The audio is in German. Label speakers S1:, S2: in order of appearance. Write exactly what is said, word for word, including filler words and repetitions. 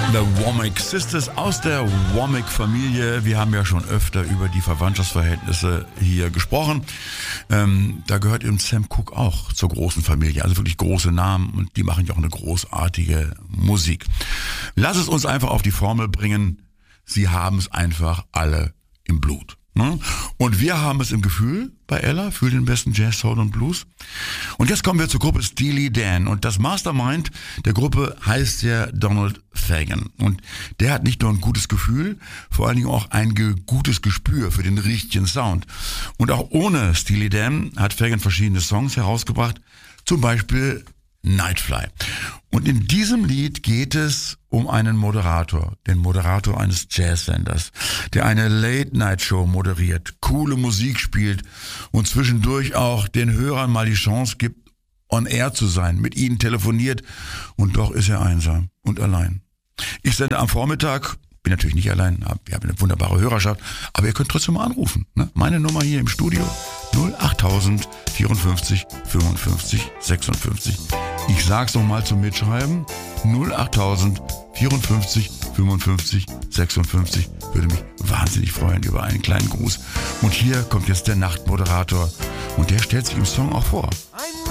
S1: The Womack Sisters aus der Womack-Familie. Wir haben ja schon öfter über die Verwandtschaftsverhältnisse hier gesprochen. Ähm, da gehört eben Sam Cooke auch zur großen Familie. Also wirklich große Namen und die machen ja auch eine großartige Musik. Lass es uns einfach auf die Formel bringen. Sie haben es einfach alle im Blut. Und wir haben es im Gefühl bei Ella für den besten Jazz, Soul und Blues. Und jetzt kommen wir zur Gruppe Steely Dan. Und das Mastermind der Gruppe heißt ja Donald Fagen. Und der hat nicht nur ein gutes Gefühl, vor allen Dingen auch ein ge- gutes Gespür für den richtigen Sound. Und auch ohne Steely Dan hat Fagen verschiedene Songs herausgebracht. Zum Beispiel Nightfly. Und in diesem Lied geht es um einen Moderator, den Moderator eines Jazzsenders, der eine Late-Night-Show moderiert, coole Musik spielt und zwischendurch auch den Hörern mal die Chance gibt, on air zu sein, mit ihnen telefoniert und doch ist er einsam und allein. Ich sende am Vormittag, bin natürlich nicht allein, wir haben eine wunderbare Hörerschaft, aber ihr könnt trotzdem mal anrufen. Ne? Meine Nummer hier im Studio null acht tausend vierundfünfzig fünfundfünfzig sechsundfünfzig. Ich sag's nochmal zum Mitschreiben. null acht tausend vierundfünfzig fünfundfünfzig sechsundfünfzig. Würde mich wahnsinnig freuen über einen kleinen Gruß. Und hier kommt jetzt der Nachtmoderator. Und der stellt sich im Song auch vor.
S2: I'm